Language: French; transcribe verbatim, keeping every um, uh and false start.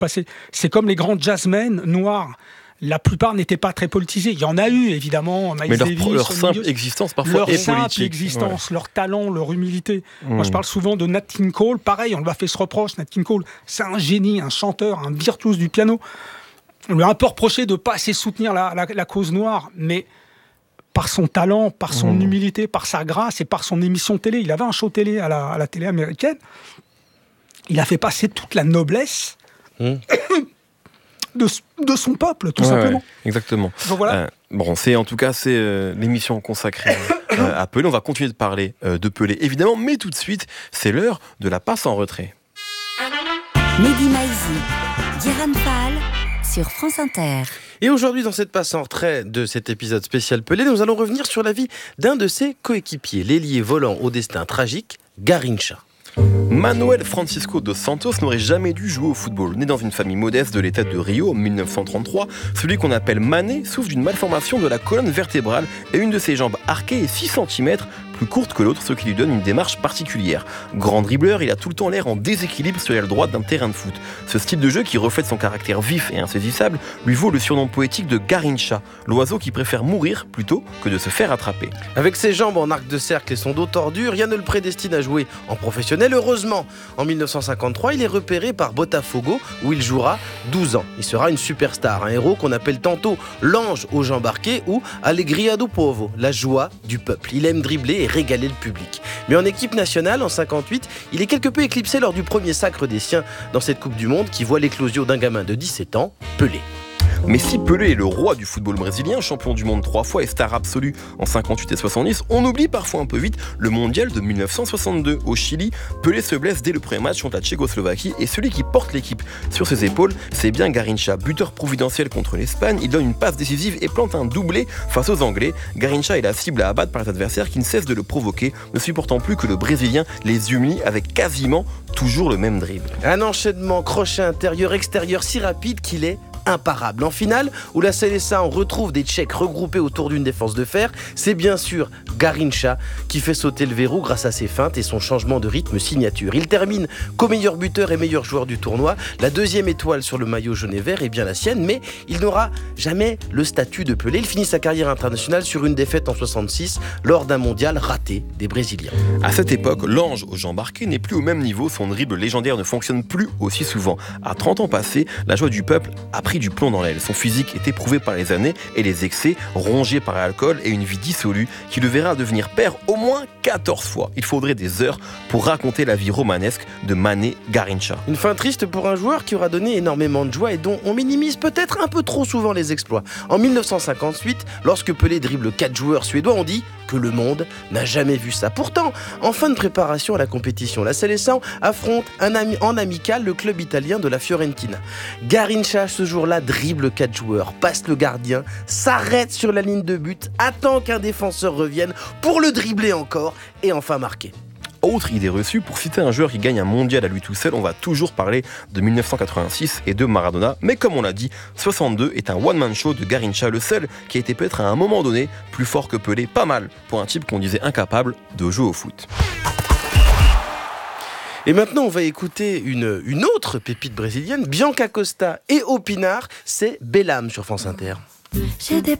passé. C'est comme les grands jazzmen noirs. La plupart n'étaient pas très politisés. Il y en a eu, évidemment. Miles Mais leur, Davis, leur simple milieu, existence, parfois, leur est simple politique. existence, Ouais. leur talent, leur humilité. Mmh. Moi, je parle souvent de Nat King Cole. Pareil, on lui a fait ce reproche. Nat King Cole, c'est un génie, un chanteur, un virtuose du piano. On lui a un peu reproché de ne pas assez soutenir la, la, la cause noire, mais par son talent, par son mmh. humilité, par sa grâce et par son émission télé. Il avait un show télé à la, à la télé américaine. Il a fait passer toute la noblesse mmh. de, de son peuple, tout ouais, simplement. Ouais, exactement. Donc voilà. Euh, bon, c'est, en tout cas, c'est euh, l'émission consacrée euh, à Pelé. On va continuer de parler euh, de Pelé, évidemment, mais tout de suite, c'est l'heure de la passe en retrait. Mehdi Maizi, Guérin Fall sur France Inter. Et aujourd'hui, dans cette passe en retrait de cet épisode spécial Pelé, nous allons revenir sur la vie d'un de ses coéquipiers, l'ailier volant au destin tragique, Garrincha. Manuel Francisco dos Santos n'aurait jamais dû jouer au football. Né dans une famille modeste de l'État de Rio en dix-neuf cent trente-trois, celui qu'on appelle Mané souffre d'une malformation de la colonne vertébrale et une de ses jambes arquées est six centimètres plus courte que l'autre, ce qui lui donne une démarche particulière. Grand dribbleur, il a tout le temps l'air en déséquilibre sur l'aile droite d'un terrain de foot. Ce style de jeu, qui reflète son caractère vif et insaisissable, lui vaut le surnom poétique de Garrincha, l'oiseau qui préfère mourir plutôt que de se faire attraper. Avec ses jambes en arc de cercle et son dos tordu, rien ne le prédestine à jouer en professionnel, heureusement. En dix-neuf cent cinquante-trois, il est repéré par Botafogo, où il jouera douze ans. Il sera une superstar, un héros qu'on appelle tantôt l'ange aux jambes arquées ou Alegria do Povo, la joie du peuple. Il aime dribbler et régaler le public. Mais en équipe nationale, en cinquante-huit, il est quelque peu éclipsé lors du premier sacre des siens dans cette Coupe du Monde qui voit l'éclosion d'un gamin de dix-sept ans, Pelé. Mais si Pelé est le roi du football brésilien, champion du monde trois fois et star absolu en cinquante-huit et soixante-dix, on oublie parfois un peu vite le mondial de dix-neuf cent soixante-deux. Au Chili, Pelé se blesse dès le premier match contre la Tchécoslovaquie et celui qui porte l'équipe sur ses épaules, c'est bien Garrincha. Buteur providentiel contre l'Espagne, il donne une passe décisive et plante un doublé face aux Anglais. Garrincha est la cible à abattre par les adversaires qui ne cessent de le provoquer, ne supportant plus que le Brésilien les humilie avec quasiment toujours le même dribble. Un enchaînement crochet intérieur-extérieur si rapide qu'il est imparable. En finale, où la Seleção retrouve des Tchèques regroupés autour d'une défense de fer, c'est bien sûr Garrincha qui fait sauter le verrou grâce à ses feintes et son changement de rythme signature. Il termine co-meilleur buteur et meilleur joueur du tournoi. La deuxième étoile sur le maillot jaune et vert est bien la sienne, mais il n'aura jamais le statut de Pelé. Il finit sa carrière internationale sur une défaite en soixante-six lors d'un mondial raté des Brésiliens. À cette époque, l'ange aux jambes arquées n'est plus au même niveau. Son dribble légendaire ne fonctionne plus aussi souvent. À trente ans passés, la joie du peuple a pris du plomb dans l'aile. Son physique est éprouvé par les années et les excès, rongé par l'alcool et une vie dissolue qui le verra devenir père au moins quatorze fois. Il faudrait des heures pour raconter la vie romanesque de Mané Garrincha. Une fin triste pour un joueur qui aura donné énormément de joie et dont on minimise peut-être un peu trop souvent les exploits. En dix-neuf cent cinquante-huit, lorsque Pelé dribble quatre joueurs suédois, on dit que le monde n'a jamais vu ça. Pourtant, en fin de préparation à la compétition, la Seleção affronte un ami, en amical le club italien de la Fiorentina. Garrincha, ce jour-là, dribble quatre joueurs, passe le gardien, s'arrête sur la ligne de but, attend qu'un défenseur revienne pour le dribbler encore et enfin marquer. Autre idée reçue, pour citer un joueur qui gagne un mondial à lui tout seul, on va toujours parler de dix-neuf cent quatre-vingt-six et de Maradona. Mais comme on l'a dit, soixante-deux est un one-man show de Garrincha, le seul qui a été peut-être à un moment donné plus fort que Pelé. Pas mal pour un type qu'on disait incapable de jouer au foot. Et maintenant, on va écouter une, une autre pépite brésilienne, Bianca Costa et Opinard, c'est Belle Âme sur France Inter. J'ai des